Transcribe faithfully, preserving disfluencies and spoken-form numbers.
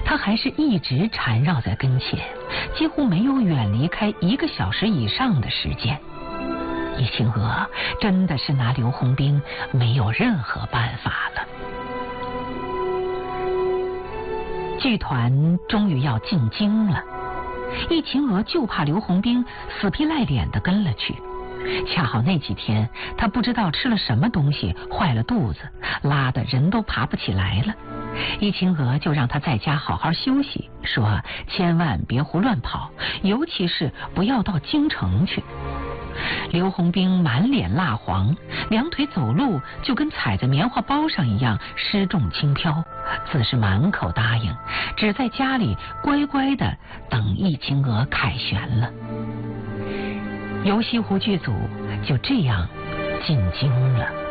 他还是一直缠绕在跟前，几乎没有远离开一个小时以上的时间。易清娥真的是拿刘洪兵没有任何办法了。剧团终于要进京了，易清娥就怕刘洪兵死皮赖脸地跟了去。恰好那几天他不知道吃了什么东西坏了肚子，拉得人都爬不起来了。易清娥就让他在家好好休息，说千万别胡乱跑，尤其是不要到京城去。刘洪兵满脸蜡黄，两腿走路就跟踩在棉花包上一样失重轻飘，自是满口答应，只在家里乖乖的等易清娥凯旋了。游西湖剧组就这样进京了。